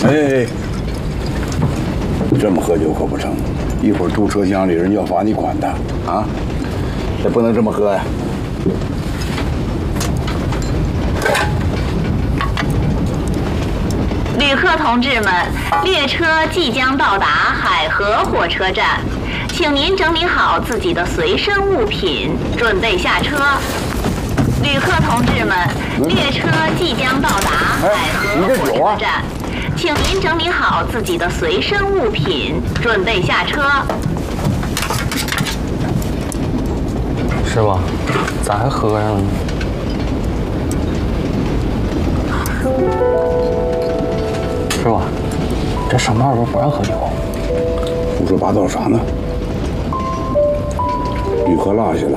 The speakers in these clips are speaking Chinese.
哎，这么喝酒可不成，一会儿住车厢里人要罚你款的啊！也不能这么喝呀。 旅客同志们，列车即将到达海河火车站，请您整理好自己的随身物品，准备下车。旅客同志们，列车即将到达海河火车站，请您整理好自己的随身物品，准备下车。 师傅，咋还喝上了呢？师傅，这上班时不让喝酒。 胡说八道啥呢？雨荷落下了。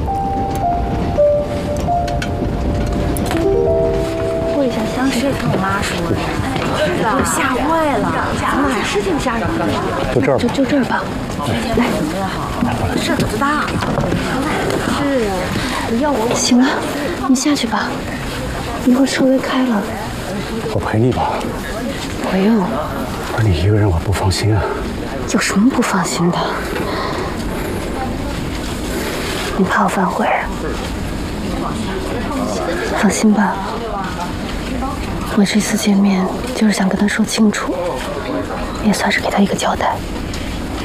过一下香是跟我妈说的，我吓坏了，哪是挺吓人的？ 就这儿吧， 就这儿吧。来，这肚子大了。是啊，你要我行了，你下去吧，一会儿车位开了。 我陪你吧。 不用。 可是你一个人我不放心啊。 有什么不放心的？你怕我反悔？放心吧，我这次见面就是想跟他说清楚，也算是给他一个交代。